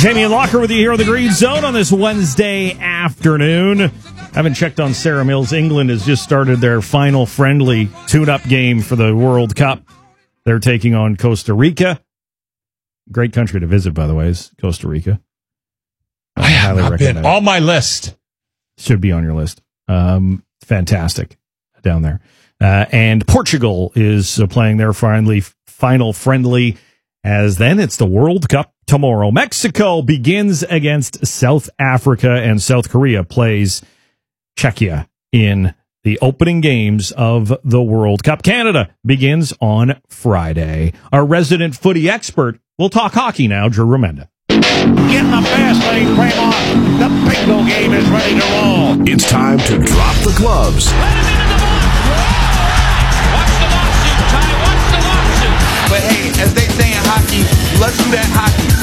Jamie and Locker with you here on the Green Zone on this Wednesday afternoon. I haven't checked on Sarah Mills. England has just started their final friendly tune-up game for the World Cup. They're taking on Costa Rica. Great country to visit, by the way, is Costa Rica. I have not been on my list. Should be on your list. Fantastic down there. And Portugal is playing their final friendly, as then it's the World Cup tomorrow. Mexico begins against South Africa, and South Korea plays Czechia in the opening games of the World Cup. Canada begins on Friday. Our resident footy expert will talk hockey now, Drew Remenda. Getting the fast lane frame on. The bingo game is ready to roll. It's time to drop the gloves. Let him into the box. Watch the lawsuit, Ty. Watch the lawsuit. But hey, as they say in hockey, let's do that hockey.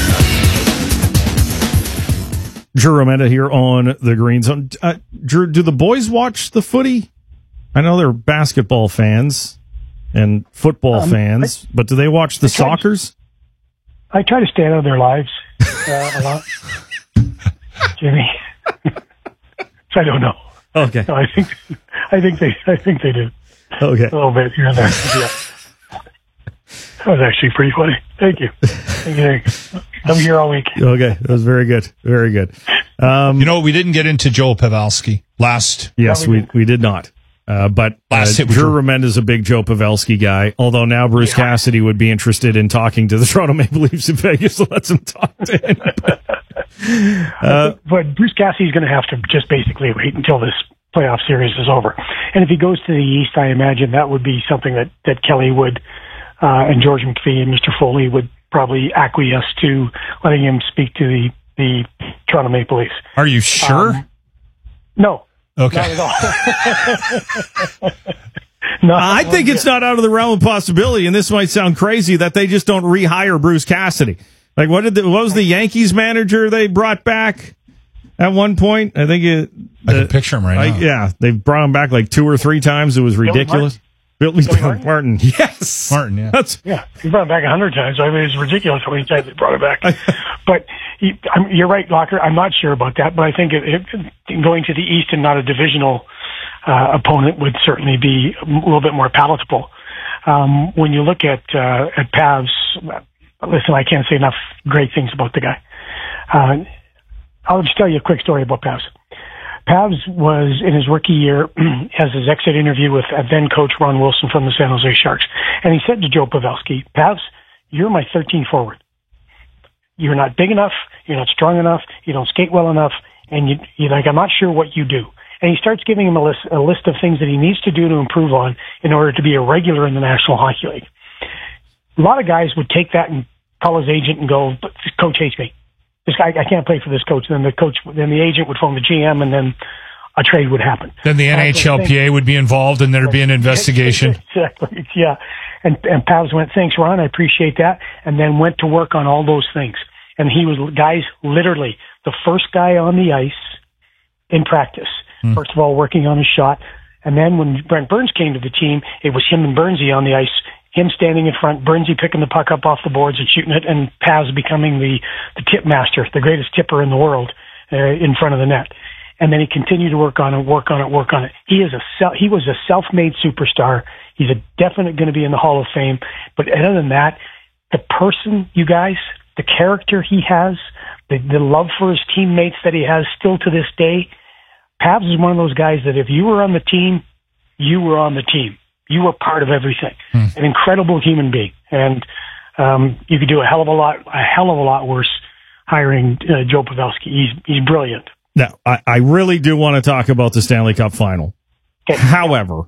Drew Remenda here on the Green Zone. Drew, do the boys watch the footy? I know they're basketball fans and football fans, but do they watch the soccers? I try to stay out of their lives a lot, Jimmy. So I don't know. Okay. No, I think they do. Okay. A little bit here and there. Yeah. That was actually pretty funny. Thank you. I'm here all week. Okay, that was very good. Very good. We didn't get into Joe Pavelski last. Yes, we did not. But Drew Remenda is a big Joe Pavelski guy, although now Bruce Cassidy would be interested in talking to the Toronto Maple Leafs in Vegas, so let's him talk to him. But Bruce Cassidy's going to have to just basically wait until this playoff series is over. And if he goes to the East, I imagine that would be something that Kelly would, and George McPhee and Mr. Foley would probably acquiesce to letting him speak to the Toronto Maple Leafs. Are you sure? No. Okay. Not at all. No, I think it's not out of the realm of possibility, and this might sound crazy, that they just don't rehire Bruce Cassidy. Like, what was the Yankees manager they brought back at one point? I think I can picture him right now. Yeah, they brought him back like 2 or 3 times. It was ridiculous. Billy Martin. Yes. Martin, yeah. He brought him back 100 times. I mean, it's ridiculous how many times they brought him back. But you're right, Locker. I'm not sure about that, but I think going to the East and not a divisional opponent would certainly be a little bit more palatable. When you look at Pavs, listen, I can't say enough great things about the guy. I'll just tell you a quick story about Pavs. Pavs was, in his rookie year, has his exit interview with then coach Ron Wilson from the San Jose Sharks. And he said to Joe Pavelski, Pavs, you're my 13th forward. You're not big enough, you're not strong enough, you don't skate well enough, and you're like, I'm not sure what you do. And he starts giving him a list of things that he needs to do to improve on in order to be a regular in the National Hockey League. A lot of guys would take that and call his agent and go, this coach hates me. This guy, I can't play for this coach. Then the agent would phone the GM, and then a trade would happen. Then the NHLPA would be involved, and there'd be an investigation. Exactly, yeah. And Pavs went, thanks, Ron, I appreciate that, and then went to work on all those things. And he was, guys, literally the first guy on the ice in practice. First of all, working on his shot, and then when Brent Burns came to the team, it was him and Burnsy on the ice. Him standing in front, Burnsy picking the puck up off the boards and shooting it, and Pavs becoming the tip master, the greatest tipper in the world in front of the net. And then he continued to work on it. He was a self-made superstar. He's definitely going to be in the Hall of Fame. But other than that, the person, you guys, the character he has, the love for his teammates that he has still to this day, Pavs is one of those guys that if you were on the team, you were on the team. You were part of everything. An incredible human being. And you could do a hell of a lot worse hiring Joe Pavelski. He's brilliant. Now, I really do want to talk about the Stanley Cup final. Okay. However,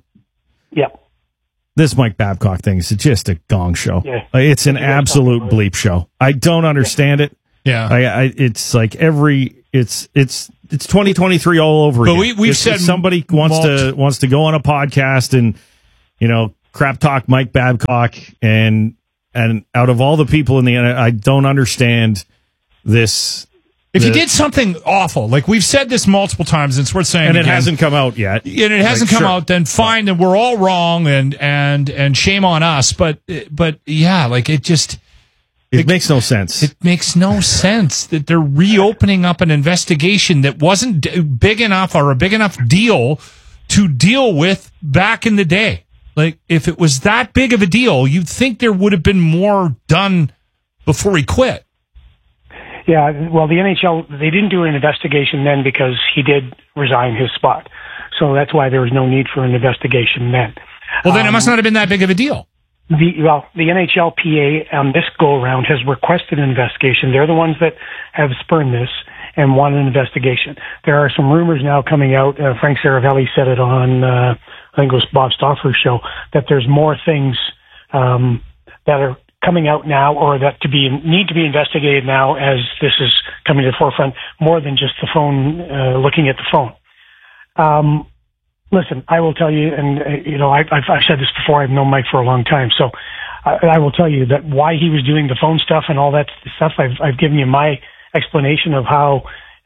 this Mike Babcock thing is just a gong show. Yeah. It's an absolute bleep show. I don't understand it. Yeah. It's like it's 2023 all over again. But we've said somebody wants to go on a podcast and, crap talk Mike Babcock, and out of all the people in the end, I don't understand this. If he did something awful, like we've said this multiple times, it's worth saying, and it hasn't come out yet, and it hasn't come out, then fine, then we're all wrong, and shame on us. But yeah, like it's It makes no sense. It makes no sense that they're reopening up an investigation that wasn't big enough or a big enough deal to deal with back in the day. Like, if it was that big of a deal, you'd think there would have been more done before he quit. Yeah, well, the NHL, they didn't do an investigation then because he did resign his spot. So that's why there was no need for an investigation then. Well, then it must not have been that big of a deal. The NHLPA on this go-around has requested an investigation. They're the ones that have spurned this and want an investigation. There are some rumors now coming out. Frank Saravelli said it on, I think it was Bob Stauffer's show, that there's more things that are coming out now or that need to be investigated now as this is coming to the forefront, more than just the phone, looking at the phone. Listen, I will tell you, and I've said this before. I've known Mike for a long time, so I will tell you that why he was doing the phone stuff and all that stuff. I've given you my explanation of how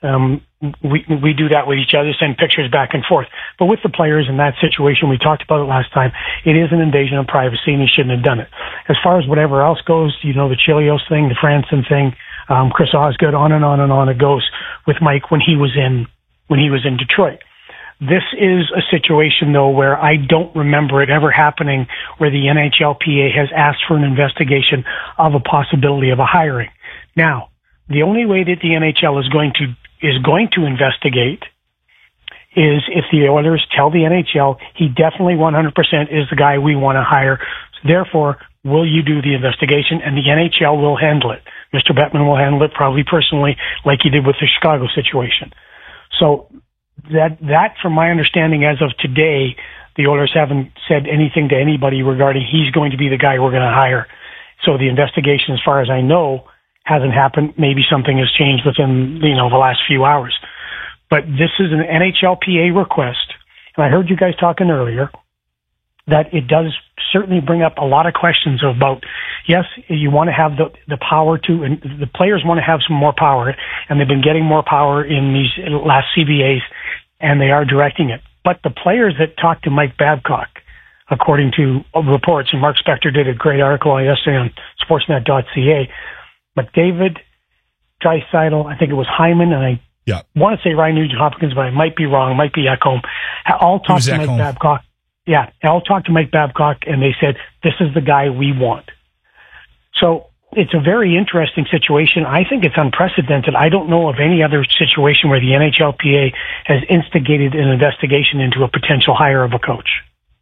we do that with each other, send pictures back and forth. But with the players in that situation, we talked about it last time. It is an invasion of privacy, and he shouldn't have done it. As far as whatever else goes, the Chilios thing, the Franson thing, Chris Osgood, on and on and on it goes with Mike when he was in Detroit. This is a situation, though, where I don't remember it ever happening where the NHLPA has asked for an investigation of a possibility of a hiring. Now, the only way that the NHL is going to investigate is if the Oilers tell the NHL he definitely 100% is the guy we want to hire. So therefore, will you do the investigation? And the NHL will handle it. Mr. Bettman will handle it probably personally, like he did with the Chicago situation. So that, from my understanding as of today, the Oilers haven't said anything to anybody regarding he's going to be the guy we're going to hire. So the investigation, as far as I know, hasn't happened. Maybe something has changed within, the last few hours. But this is an NHLPA request. And I heard you guys talking earlier that it does certainly bring up a lot of questions about, yes, you want to have the power to, and the players want to have some more power, and they've been getting more power in these last CBAs, and they are directing it. But the players that talked to Mike Babcock, according to reports, and Mark Spector did a great article yesterday on Sportsnet.ca, McDavid, Draisaitl, I think it was Hyman, and I want to say Ryan Nugent-Hopkins, but I might be wrong, might be Ekholm, all talked to Mike Babcock. Yeah, all talked to Mike Babcock, and they said, this is the guy we want. So it's a very interesting situation. I think it's unprecedented. I don't know of any other situation where the NHLPA has instigated an investigation into a potential hire of a coach.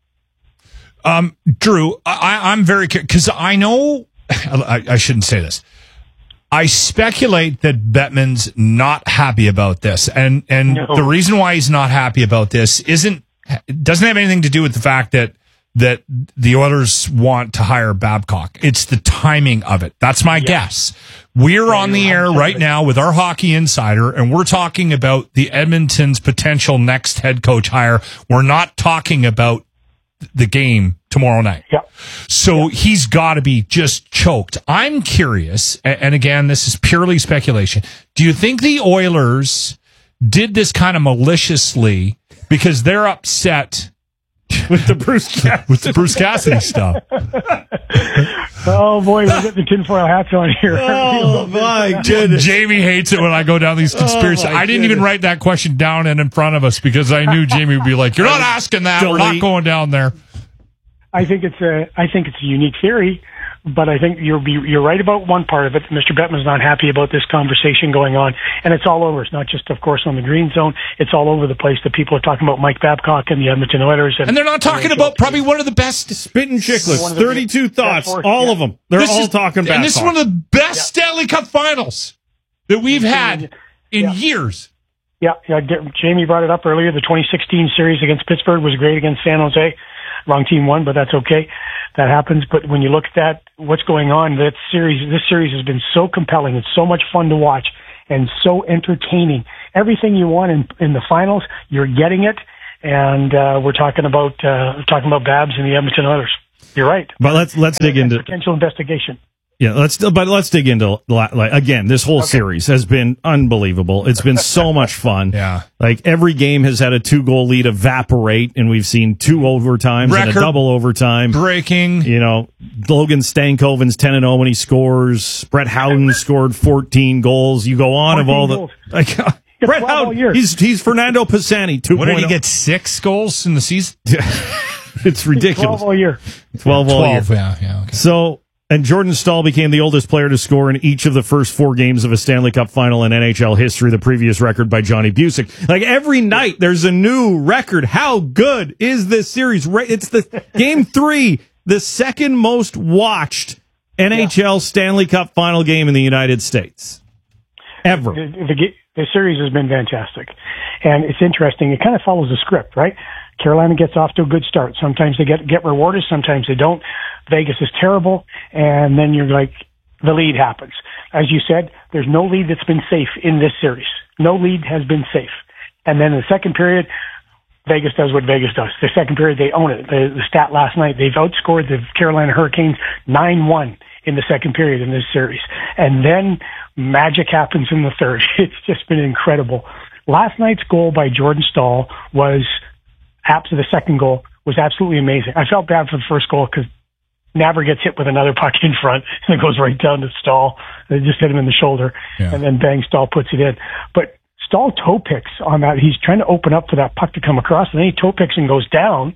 Drew, I'm very curious, because I know, I shouldn't say this. I speculate that Bettman's not happy about this. And no. The reason why he's not happy about this doesn't have anything to do with the fact that the Oilers want to hire Babcock. It's the timing of it. That's my guess. We're on the air right now with our Hockey Insider, and we're talking about the Edmonton's potential next head coach hire. We're not talking about the game tomorrow night. Yeah. So he's got to be just choked. I'm curious, and again, this is purely speculation. Do you think the Oilers did this kind of maliciously because they're upset with the Bruce Cassidy stuff? Oh boy, we're getting the tinfoil hats on here. Oh my goodness. Jamie hates it when I go down these conspiracies. I didn't even write that question down and in front of us because I knew Jamie would be like, "You're not asking that. We're not going down there." I think it's a unique theory, but I think you're right about one part of it. Mr. Bettman's not happy about this conversation going on, and it's all over. It's not just, of course, on the Green Zone. It's all over the place that people are talking about Mike Babcock and the Edmonton Oilers. And they're not talking about probably one of the best spitting chicklets, 32 thoughts, all of them. They're all talking Babcock. And this is one of the best Stanley Cup finals that we've had in years. Yeah, Jamie brought it up earlier. The 2016 series against Pittsburgh was great against San Jose. Wrong team won, but that's okay. That happens. But when you look at that, what's going on, this series has been so compelling. It's so much fun to watch and so entertaining. Everything you want in the finals, you're getting it. And we're talking about Babs and the Edmonton Oilers. You're right. But let's dig into potential investigation. Yeah, let's dig into, like, again, this whole series has been unbelievable. It's been so much fun. Yeah. Like, every game has had a 2-goal lead evaporate, and we've seen 2 overtimes and a double overtime. Breaking. You know, Logan Stankoven's 10-0 when he scores. Brett Howden scored 14 goals. You go on of all goals. the... Like, Brett Howden, he's Fernando Pisani 2.0. What did he get, 6 goals in the season? It's ridiculous. 12 all year. 12 all year. Yeah, okay. So... And Jordan Staal became the oldest player to score in each of the first 4 games of a Stanley Cup final in NHL history, the previous record by Johnny Busick. Like, every night there's a new record. How good is this series? It's the Game 3, the second most watched NHL Stanley Cup final game in the United States ever. The series has been fantastic. And it's interesting. It kind of follows the script, right? Carolina gets off to a good start. Sometimes they get rewarded. Sometimes they don't. Vegas is terrible. And then you're like, the lead happens. As you said, there's no lead that's been safe in this series. No lead has been safe. And then in the second period, Vegas does what Vegas does. The second period, they own it. The stat last night, they've outscored the Carolina Hurricanes 9-1 in the second period in this series. And then magic happens in the third. It's just been incredible. Last night's goal by Jordan Staal was, after the second goal, was absolutely amazing. I felt bad for the first goal because Nabber gets hit with another puck in front and it goes right down to Staal. They just hit him in the shoulder, and then bang, Staal puts it in. But Staal toe picks on that. He's trying to open up for that puck to come across, and then he toe picks and goes down.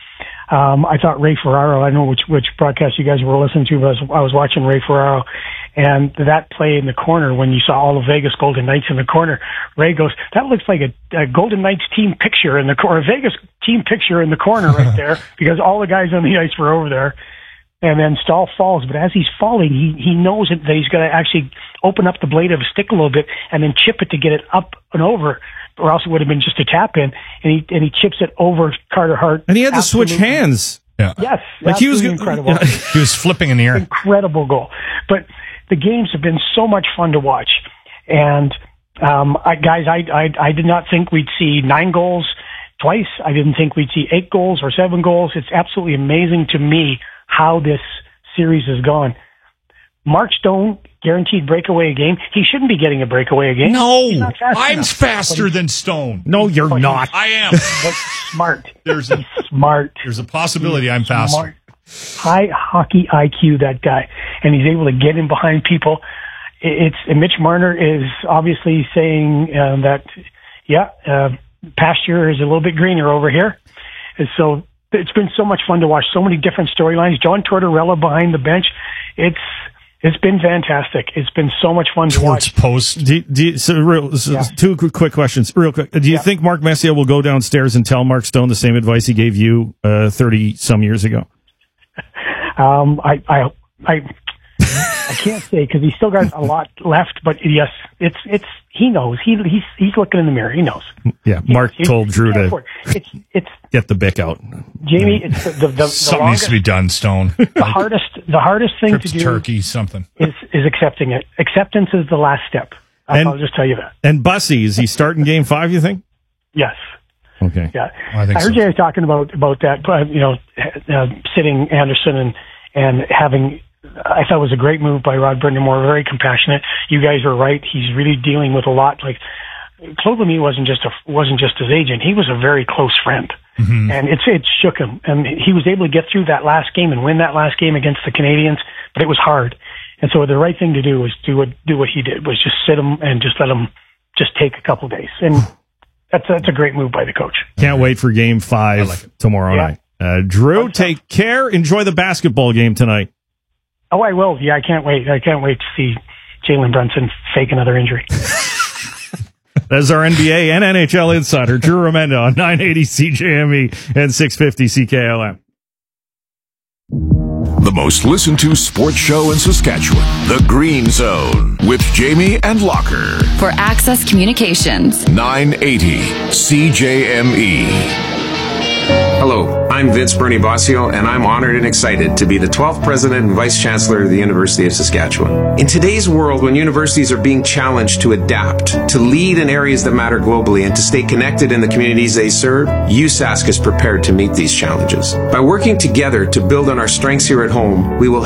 I thought Ray Ferraro, I don't know which broadcast you guys were listening to, but I was watching Ray Ferraro, and that play in the corner when you saw all the Vegas Golden Knights in the corner, Ray goes, that looks like a Golden Knights team picture in the corner, Vegas team picture in the corner right there, because all the guys on the ice were over there. And then Staal falls, but as he's falling, he knows that he's got to actually open up the blade of a stick a little bit and then chip it to get it up and over, or else it would have been just a tap in. And he chips it over Carter Hart. And he had to switch hands. Yeah. Yes, like he was incredible. He was flipping in the air. Incredible goal. But the games have been so much fun to watch. And I did not think we'd see 9 goals twice. I didn't think we'd see 8 goals or 7 goals. It's absolutely amazing to me how this series has gone. Mark Stone, guaranteed breakaway a game. He shouldn't be getting a breakaway a game. No, I'm enough. faster than Stone. No, you're not. I am. Smart. There's a possibility I'm faster. High hockey IQ, that guy. And he's able to get in behind people. And Mitch Marner is obviously saying that, pasture is a little bit greener over here. And so it's been so much fun to watch. So many different storylines. John Tortorella behind the bench. It's been fantastic. It's been so much fun to watch. Post. Two quick questions, real quick. Do you think Mark Messier will go downstairs and tell Mark Stone the same advice he gave you 30 some years ago? I can't say because he's still got a lot left, but yes, he knows. He's looking in the mirror. He knows. Yeah, Mark told Drew to get the Bic out. Jamie, it's the something needs to be done, Stone. The hardest thing to do, turkey, something is accepting it. Acceptance is the last step. I'll just tell you that. And Bussy, is he starting Game 5? You think? Yes. Okay. Yeah, I heard you guys talking about that. Sitting Anderson and having. I thought it was a great move by Rod Brind'Amour, very compassionate. You guys are right. He's really dealing with a lot. Like, Claude Lemieux wasn't just his agent. He was a very close friend. Mm-hmm. And it shook him. And he was able to get through that last game and win that last game against the Canadians, but it was hard. And so the right thing to do was do what he did, was just sit him and just let him just take a couple days. And that's a great move by the coach. Can't wait for Game 5 tomorrow night. Drew, take care. Enjoy the basketball game tonight. Oh, I will. Yeah, I can't wait. I can't wait to see Jalen Brunson fake another injury. That's our NBA and NHL insider, Drew Remenda, on 980 CJME and 650 CKLM. The most listened to sports show in Saskatchewan, The Green Zone, with Jamie and Locker. For Access Communications. 980 CJME. Hello, I'm Vince Bernie Bossio, and I'm honored and excited to be the 12th President and Vice Chancellor of the University of Saskatchewan. In today's world, when universities are being challenged to adapt, to lead in areas that matter globally, and to stay connected in the communities they serve, USask is prepared to meet these challenges. By working together to build on our strengths here at home, we will